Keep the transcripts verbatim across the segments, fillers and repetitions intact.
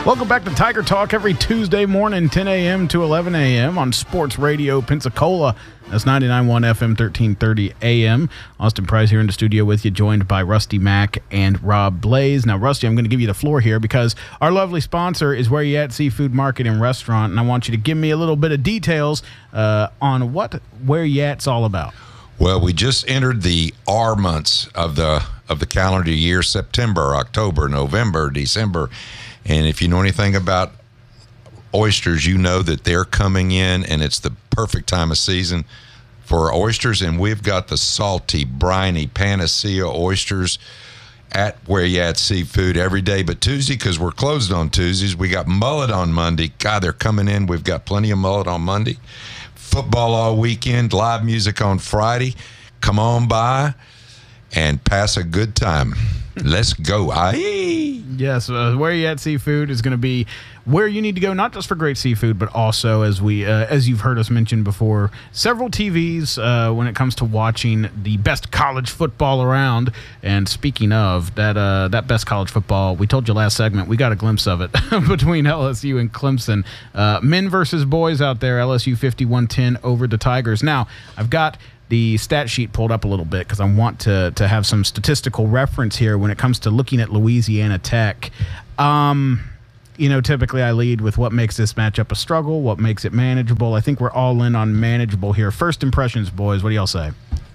Welcome back to Tiger Talk every Tuesday morning, ten a.m. to eleven a.m. on Sports Radio Pensacola. That's ninety-nine point one F M, thirteen thirty A M. Austin Price here in the studio with you, joined by Rusty Mack and Rob Blaze. Now, Rusty, I'm going to give you the floor here because our lovely sponsor is Where You At Seafood Market and Restaurant, and I want you to give me a little bit of details uh, on what Where You At's all about. Well, we just entered the R months of the of the calendar year: September, October, November, December. And if you know anything about oysters, you know that they're coming in, and it's the perfect time of season for oysters. And we've got the salty, briny Panacea oysters at Where You At Seafood every day but Tuesday, because we're closed on Tuesdays. We got mullet on Monday. God, they're coming in. We've got plenty of mullet on Monday. Football all weekend, live music on Friday. Come on by and pass a good time. Let's go. Aye. Yes, uh, Where You At Seafood is going to be where you need to go, not just for great seafood, but also, as we, uh, as you've heard us mention before, several T Vs uh, when it comes to watching the best college football around. And speaking of that, uh, that best college football, we told you last segment, we got a glimpse of it between L S U and Clemson. Uh, men versus boys out there, L S U fifty-one ten over the Tigers. Now, I've got the stat sheet pulled up a little bit because I want to to have some statistical reference here when it comes to looking at Louisiana Tech. Um, you know, typically I lead with what makes this matchup a struggle, what makes it manageable. I think we're all in on manageable here. First impressions, boys. What do y'all say?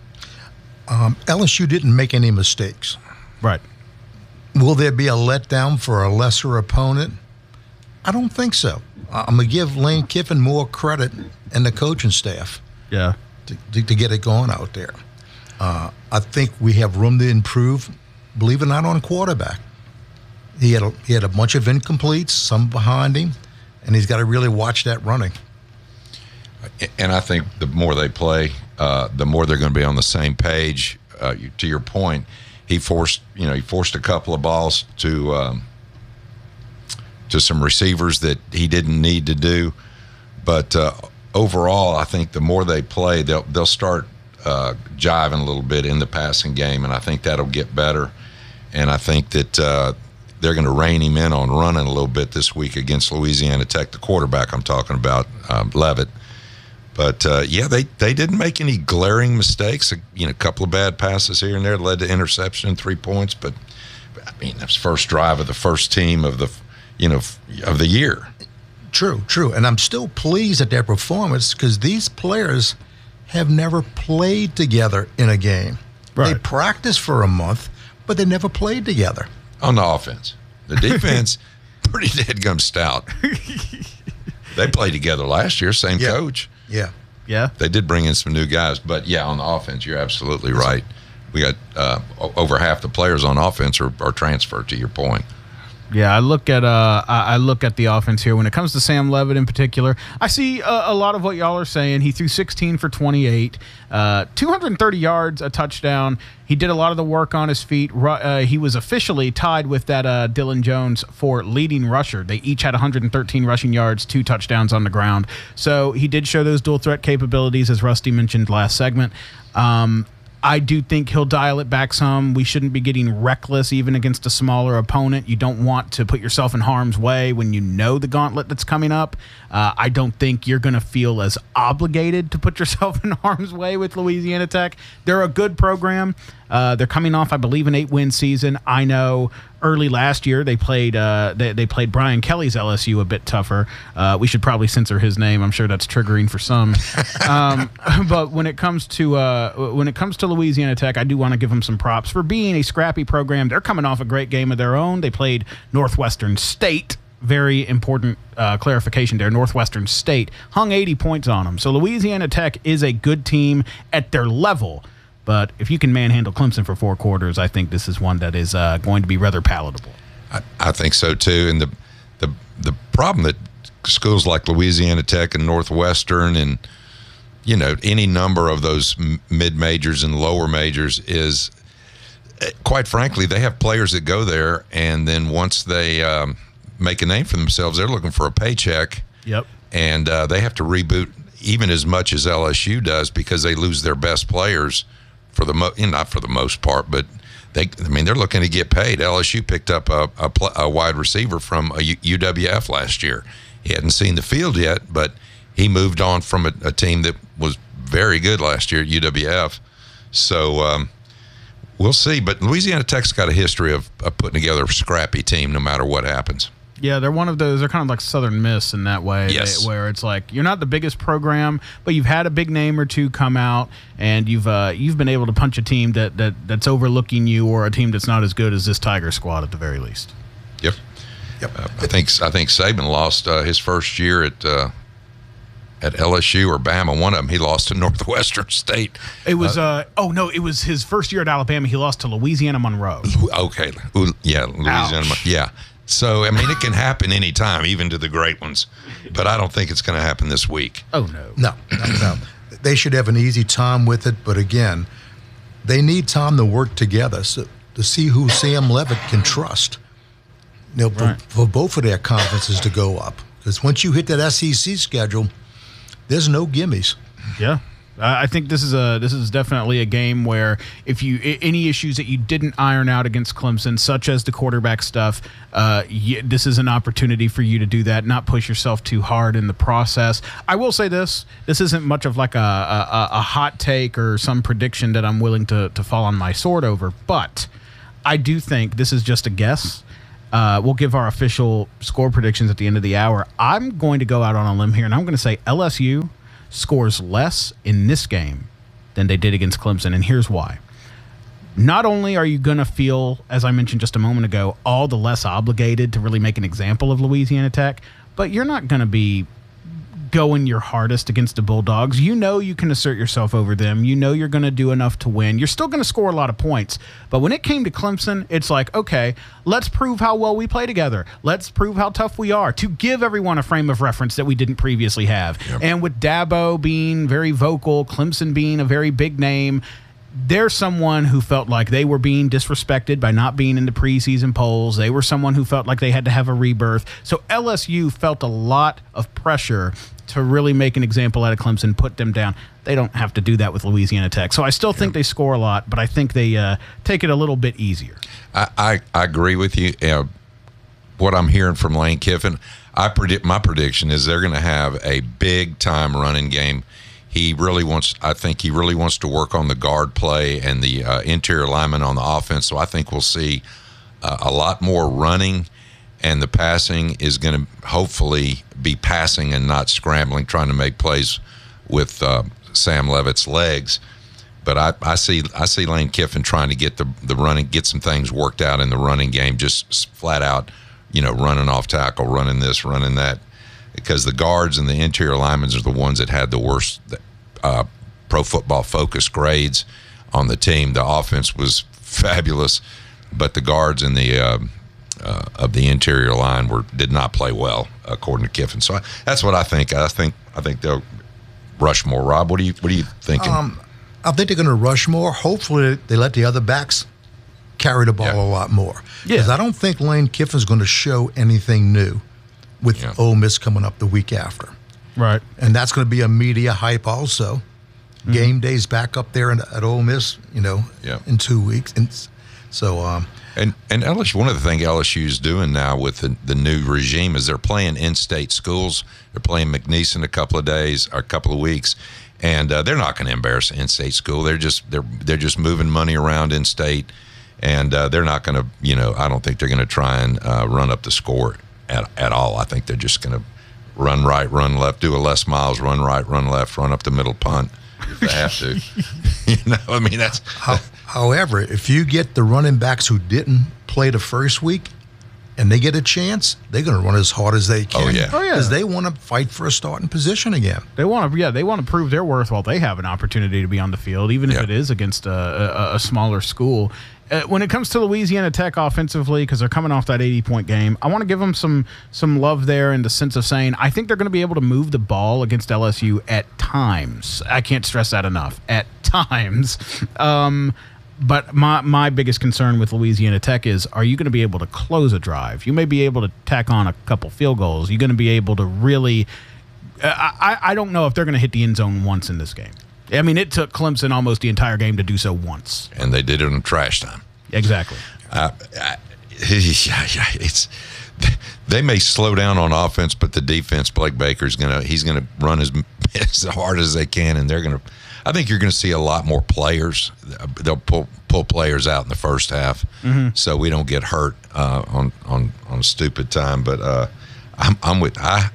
Um, L S U didn't make any mistakes. Right. Will there be a letdown for a lesser opponent? I don't think so. I'm going to give Lane Kiffin more credit and the coaching staff. Yeah. To, to, to get it going out there. Uh, I think we have room to improve, believe it or not, on quarterback. He had a, he had a bunch of incompletes, some behind him, and he's got to really watch that running. And I think the more they play, uh, the more they're going to be on the same page. Uh, you, to your point, he forced you know he forced a couple of balls to um, to some receivers that he didn't need to do, but. Uh, Overall, I think the more they play, they'll they'll start uh, jiving a little bit in the passing game, and I think that'll get better. And I think that uh, they're going to rein him in on running a little bit this week against Louisiana Tech, the quarterback I'm talking about, um, Levitt. But uh, yeah, they, they didn't make any glaring mistakes. You know, a couple of bad passes here and there led to interception and three points. But I mean, that's first drive of the first team of the you know of the year. True, true. And I'm still pleased at their performance because these players have never played together in a game. Right. They practiced for a month, but they never played together. On the offense. The defense, pretty dead-gum stout. They played together last year, same yeah. coach. Yeah. Yeah. They did bring in some new guys. But, yeah, on the offense, you're absolutely right. We got uh, over half the players on offense are, are transferred, to your point. Yeah, I look at uh, I look at the offense here. When it comes to Sam Levitt in particular, I see a, a lot of what y'all are saying. He threw sixteen for twenty-eight, uh, two hundred thirty yards, a touchdown. He did a lot of the work on his feet. Uh, he was officially tied with that uh, Dylan Jones for leading rusher. They each had one hundred thirteen rushing yards, two touchdowns on the ground. So he did show those dual threat capabilities, as Rusty mentioned last segment. Um, I do think he'll dial it back some. We shouldn't be getting reckless even against a smaller opponent. You don't want to put yourself in harm's way when you know the gauntlet that's coming up. Uh, I don't think you're going to feel as obligated to put yourself in harm's way with Louisiana Tech. They're a good program. Uh, they're coming off, I believe, an eight-win season. I know early last year they played uh, they, they played Brian Kelly's L S U a bit tougher. Uh, we should probably censor his name. I'm sure that's triggering for some. um, but when it comes to uh, when it comes to Louisiana Tech, I do want to give them some props for being a scrappy program. They're coming off a great game of their own. They played Northwestern State. Very important uh, clarification there. Northwestern State hung eighty points on them. So Louisiana Tech is a good team at their level. But if you can manhandle Clemson for four quarters, I think this is one that is uh, going to be rather palatable. I, I think so too. And the the the problem that schools like Louisiana Tech and Northwestern and you know any number of those mid majors and lower majors is, quite frankly, they have players that go there, and then once they um, make a name for themselves, they're looking for a paycheck. Yep. And uh, they have to reboot even as much as L S U does because they lose their best players for the mo- not for the most part, but they, I mean, they're looking to get paid. L S U picked up a, a, pl- a wide receiver from a U- UWF last year. He hadn't seen the field yet, but he moved on from a, a team that was very good last year at U W F. So um, we'll see. But Louisiana Tech's got a history of, of putting together a scrappy team no matter what happens. Yeah, they're one of those. They're kind of like Southern Miss in that way, yes. they, where it's like you're not the biggest program, but you've had a big name or two come out, and you've uh, you've been able to punch a team that, that that's overlooking you, or a team that's not as good as this Tiger squad at the very least. Yep, yep. Uh, I think I think Saban lost uh, his first year at uh, at L S U or Bama. One of them he lost to Northwestern State. It was uh, uh oh no, it was his first year at Alabama. He lost to Louisiana Monroe. Okay, yeah, Louisiana, Ouch. yeah. So, I mean, it can happen anytime, even to the great ones. But I don't think it's going to happen this week. Oh, no. No, no, no. They should have an easy time with it. But, again, they need time to work together so, to see who Sam Levitt can trust. You know, Right. for, for both of their conferences to go up. Because once you hit that S E C schedule, there's no gimmies. Yeah. I I think this is a this is definitely a game where if you I- any issues that you didn't iron out against Clemson, such as the quarterback stuff, uh, y- this is an opportunity for you to do that, not push yourself too hard in the process. I will say this: this isn't much of like a a, a hot take or some prediction that I'm willing to to fall on my sword over, but I do think this is just a guess. Uh, we'll give our official score predictions at the end of the hour. I'm going to go out on a limb here, and I'm going to say L S U scores less in this game than they did against Clemson, and here's why. Not only are you going to feel, as I mentioned just a moment ago, all the less obligated to really make an example of Louisiana Tech, but you're not going to be going your hardest against the Bulldogs. You know you can assert yourself over them. You know you're going to do enough to win. You're still going to score a lot of points. But when it came to Clemson, it's like, okay, let's prove how well we play together. Let's prove how tough we are, to give everyone a frame of reference that we didn't previously have. Yep. And with Dabo being very vocal, Clemson being a very big name, they're someone who felt like they were being disrespected by not being in the preseason polls. They were someone who felt like they had to have a rebirth. So L S U felt a lot of pressure to really make an example out of Clemson, put them down. They don't have to do that with Louisiana Tech. So I still think they score a lot, but I think they uh, take it a little bit easier. I, I, I agree with you. Uh, what I'm hearing from Lane Kiffin, I predict my prediction is they're going to have a big time running game. He really wants, I think he really wants to work on the guard play and the uh, interior lineman on the offense. So I think we'll see uh, a lot more running, and the passing is going to hopefully be passing and not scrambling, trying to make plays with uh, Sam Levitt's legs. But I, I see I see Lane Kiffin trying to get the, the running, get some things worked out in the running game, just flat out, you know, running off tackle, running this, running that. Because the guards and the interior linemen are the ones that had the worst uh, Pro Football Focus grades on the team. The offense was fabulous, but the guards and the uh, uh, of the interior line were did not play well, according to Kiffin. So I, that's what I think. I think I think they'll rush more. Rob, what do you what are you thinking? Um, I think they're going to rush more. Hopefully, they let the other backs carry the ball Yeah. a lot more. Yeah. Because I don't think Lane Kiffin's going to show anything new with Yeah. Ole Miss coming up the week after. Right. And that's going to be a media hype also. Mm-hmm. Game day's back up there in, at Ole Miss, you know, Yeah. in two weeks. And so, um, And and L S U, one of the things L S U is doing now with the, the new regime is they're playing in-state schools. They're playing McNeese in a couple of days or a couple of weeks, and uh, they're not going to embarrass an in-state school. They're just they're they're just moving money around in-state, and uh, they're not going to you know I don't think they're going to try and uh, run up the score at at all. I think they're just going to run right, run left, do a Les Miles, run right, run left, run up the middle punt if they have to. you know, I mean that's. how, however, if you get the running backs who didn't play the first week and they get a chance, they're going to run as hard as they can. Oh, yeah. Oh, yeah. Because they want to fight for a starting position again. They want to, yeah, they want to prove their worth while they have an opportunity to be on the field, even if Yeah. it is against a, a, a smaller school. Uh, when it comes to Louisiana Tech offensively, because they're coming off that eighty-point game, I want to give them some some love there in the sense of saying I think they're going to be able to move the ball against L S U at times. I can't stress that enough. At times. Um, but my, my biggest concern with Louisiana Tech is, are you going to be able to close a drive? You may be able to tack on a couple field goals. You're going to be able to really uh, – I, I don't know if they're going to hit the end zone once in this game. I mean, it took Clemson almost the entire game to do so once. And they did it in trash time. Exactly. Uh, I, yeah, yeah, it's they may slow down on offense, but the defense, Blake Baker's gonna he's gonna run as as hard as they can, and they're gonna. I think you're gonna see a lot more players. They'll pull pull players out in the first half, mm-hmm. so we don't get hurt uh, on on on stupid time. But uh, I'm I'm with I.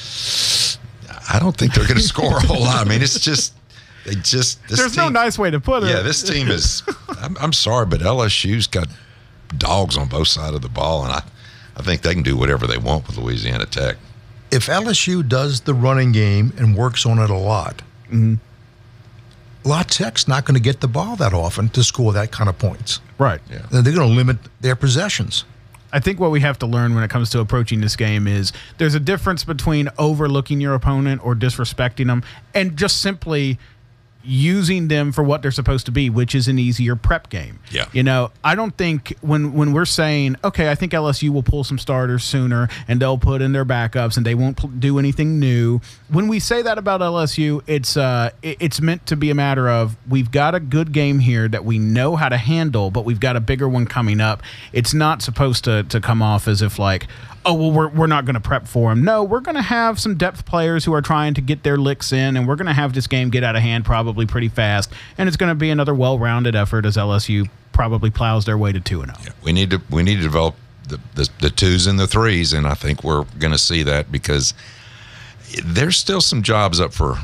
I don't think they're gonna score a whole lot. I mean, it's just. They just this There's team, no nice way to put it. Yeah, this team is. I'm, I'm sorry, but L S U's got dogs on both sides of the ball, and I, I think they can do whatever they want with Louisiana Tech. If L S U does the running game and works on it a lot, mm-hmm. La Tech's not going to get the ball that often to score that kind of points. Right. Yeah. And they're going to limit their possessions. I think what we have to learn when it comes to approaching this game is there's a difference between overlooking your opponent or disrespecting them and just simply using them for what they're supposed to be, which is an easier prep game. Yeah. You know, I don't think when when we're saying, okay, I think L S U will pull some starters sooner and they'll put in their backups and they won't pl- do anything new. When we say that about L S U, it's uh it, it's meant to be a matter of we've got a good game here that we know how to handle, but we've got a bigger one coming up. It's not supposed to to come off as if like, oh, well, we're, we're not going to prep for them. No, we're going to have some depth players who are trying to get their licks in, and we're going to have this game get out of hand probably pretty fast, and it's going to be another well-rounded effort as L S U probably plows their way to two and oh. Yeah, we need to we need to develop the, the, the twos and the threes, and I think we're going to see that because there's still some jobs up for